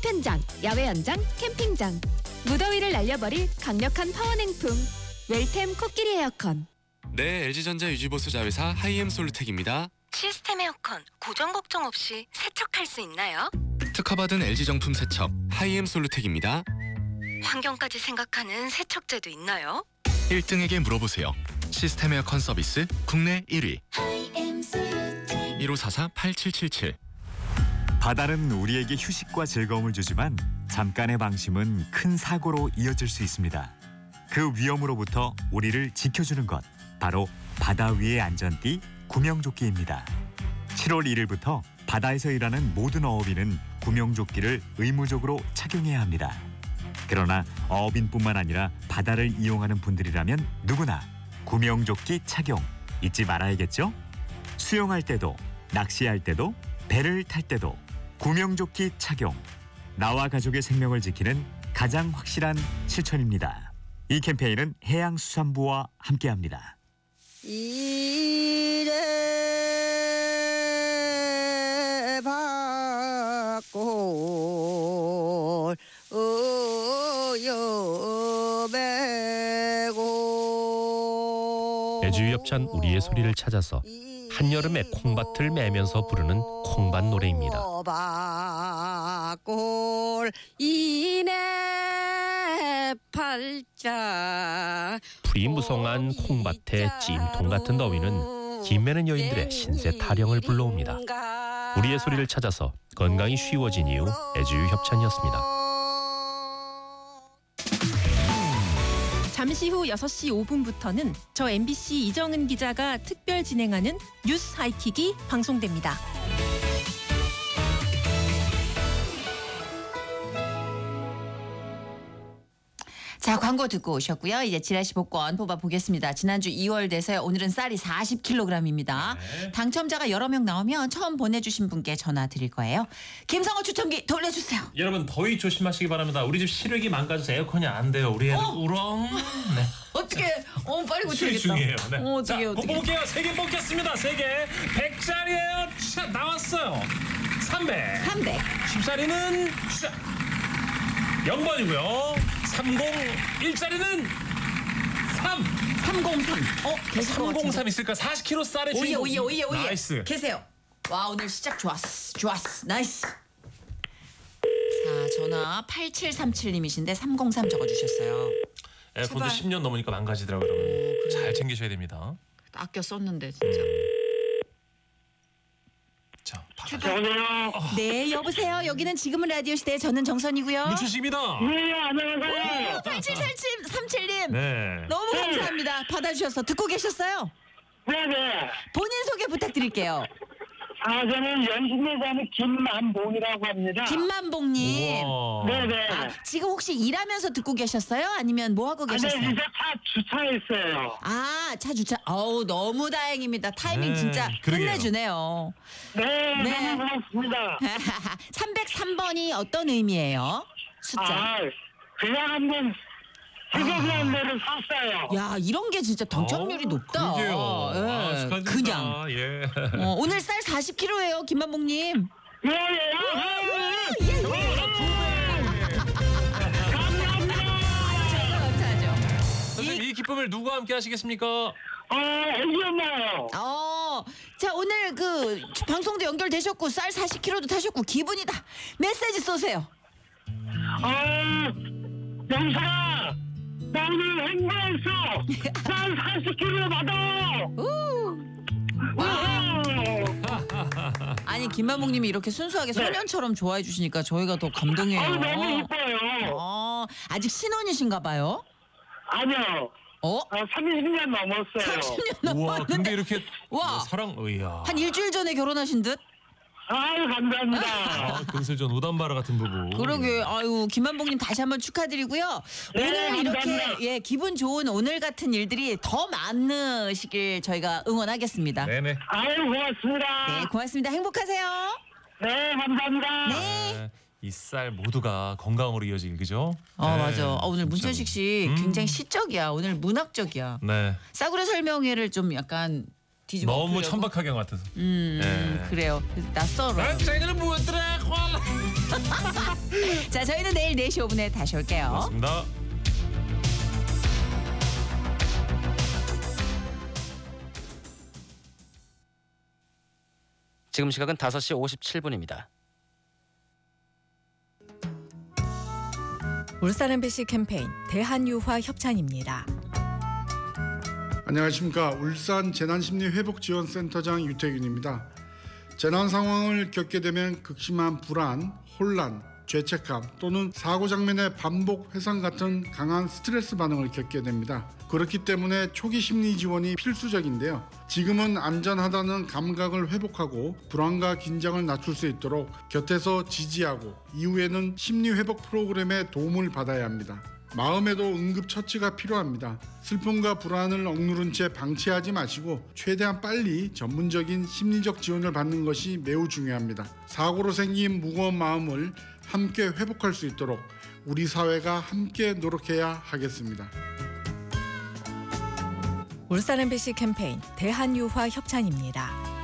파편장, 야외 연장, 캠핑장. 무더위를 날려버릴 강력한 파워냉풍. 웰템 코끼리 에어컨. 네, LG전자 유지보수 자회사 하이엠 솔루텍입니다. 시스템 에어컨 고장 걱정 없이 세척할 수 있나요? 특허받은 LG 정품 세척 하이엠 솔루텍입니다. 환경까지 생각하는 세척제도 있나요? 1등에게 물어보세요. 시스템 에어컨 서비스 국내 1위. 1544-8777. 바다는 우리에게 휴식과 즐거움을 주지만 잠깐의 방심은 큰 사고로 이어질 수 있습니다. 그 위험으로부터 우리를 지켜주는 것, 바로 바다 위의 안전띠 구명조끼입니다. 7월 1일부터 바다에서 일하는 모든 어업인은 구명조끼를 의무적으로 착용해야 합니다. 그러나 어업인뿐만 아니라 바다를 이용하는 분들이라면 누구나 구명조끼 착용 잊지 말아야겠죠? 수영할 때도, 낚시할 때도, 배를 탈 때도 구명조끼 착용. 나와 가족의 생명을 지키는 가장 확실한 실천입니다. 이 캠페인은 해양수산부와 함께합니다. 이래 받고 여배고. 애주협찬 우리의 소리를 찾아서 한여름에 콩밭을 매면서 부르는 콩밭 노래입니다. 콩밭골 이내 팔자. 풀이 무성한 콩밭의 찜통 같은 더위는 김매는 여인들의 신세 타령을 불러옵니다. 우리의 소리를 찾아서 건강이 쉬워진 이유 애주협찬이었습니다. 잠시 후 6시 5분부터는 저 MBC 이정은 기자가 특별 진행하는 뉴스 하이킥이 방송됩니다. 자, 광고 듣고 오셨고요. 이제 지라시 복권 뽑아보겠습니다. 지난주 2월 돼서요. 오늘은 쌀이 40kg입니다. 네. 당첨자가 여러 명 나오면 처음 보내주신 분께 전화 드릴 거예요. 김성호 추첨기 돌려주세요. 여러분 더위 조심하시기 바랍니다. 우리 집 실외기 망가져서 에어컨이 안 돼요. 우리 애는 우렁. 네. 어떻게? 빨리 수리 고쳐야겠다. 중이에요. 네. 어떻게? 뽑아볼게요. 3개 뽑겠습니다. 3개. 100짜리예요. 자, 나왔어요. 300. 10짜리는 0번이고요. 301짜리는 303. 계실 것 같은데. 303 있을까? 40kg 쌀의 주인공. 오예. 나이스. 계세요. 와, 오늘 시작 좋았어. 나이스. 자, 전화 8737님이신데 303 적어주셨어요. 에어컨도 제발. 10년 넘으니까 망가지더라고요. 여러분. 잘 챙기셔야 됩니다. 아껴 썼는데 진짜. 자, 여보세요. 네, 여보세요. 여기는 지금은 라디오 시대 저는 정선이고요. 문춘식입니다. 네, 안녕하세요. 8737님. 네. 너무 감사합니다. 받아주셔서 듣고 계셨어요? 네네. 본인 소개 부탁드릴게요. 저는 연신내 사는 김만봉이라고 합니다. 김만봉님. 우와. 네네. 지금 혹시 일하면서 듣고 계셨어요? 아니면 뭐 하고 네, 계셨어요? 이제 차 주차했어요. 차 주차. 너무 다행입니다. 타이밍 네, 진짜 그러게요. 끝내주네요. 네, 네. 너무 고맙습니다. 303번이 어떤 의미예요? 숫자. 그냥 한번 생각난 대로 샀어요. 야, 이런 게 진짜 당첨률이 높다. 그러게요. 예, 축하드립니다. 그냥. 예. 오늘 쌀 40kg예요, 김만봉님. 예. 감사하죠. 선생님 이 기쁨을 누구와 함께 하시겠습니까? 애기 엄마요. 자, 오늘 그 방송도 연결되셨고 쌀 40kg도 타셨고 기분이다. 메시지 쏘세요. 영사, 나 오늘 행복했어. 난 40kg 받아. 아니, 김만봉님이 이렇게 순수하게 소년처럼 좋아해 주시니까 저희가 더 감동해요. 너무 이뻐요. 아직 신혼이신가 봐요? 아니요. 30년 넘었어요. 30년 우와, 넘었는데. 근데 이렇게 와. 사랑, 이야. 한 일주일 전에 결혼하신 듯? 감사합니다. 금슬전 우담바라 같은 부부. 그러게. 김만봉님 다시 한번 축하드리고요. 네, 오늘 이렇게 감사합니다. 기분 좋은 오늘 같은 일들이 더 많으시길 저희가 응원하겠습니다. 네네. 고맙습니다. 네, 고맙습니다. 행복하세요. 네, 감사합니다. 네. 이 쌀 모두가 건강으로 이어지길, 그죠? 맞아. 오늘 진짜로. 문천식 씨 굉장히 시적이야. 오늘 문학적이야. 네. 싸구려 설명회를 좀 약간 뒤집어 너무 엎으려고. 천박하게 한 것 같아서. 네. 그래요. 낯설어. 난 자기는 뭐였더라? 자, 저희는 내일 4시 5분에 다시 올게요. 고맙습니다. 지금 시각은 5시 57분입니다. 울산 MBC 캠페인 대한유화 협찬입니다. 안녕하십니까. 울산 재난심리회복지원센터장 유태균입니다. 재난 상황을 겪게 되면 극심한 불안, 혼란, 죄책감 또는 사고 장면의 반복 회상 같은 강한 스트레스 반응을 겪게 됩니다. 그렇기 때문에 초기 심리 지원이 필수적인데요. 지금은 안전하다는 감각을 회복하고 불안과 긴장을 낮출 수 있도록 곁에서 지지하고 이후에는 심리 회복 프로그램의 도움을 받아야 합니다. 마음에도 응급 처치가 필요합니다. 슬픔과 불안을 억누른 채 방치하지 마시고 최대한 빨리 전문적인 심리적 지원을 받는 것이 매우 중요합니다. 사고로 생긴 무거운 마음을 함께 회복할 수 있도록 우리 사회가 함께 노력해야 하겠습니다. 울산 MBC 캠페인 대한유화 협찬입니다.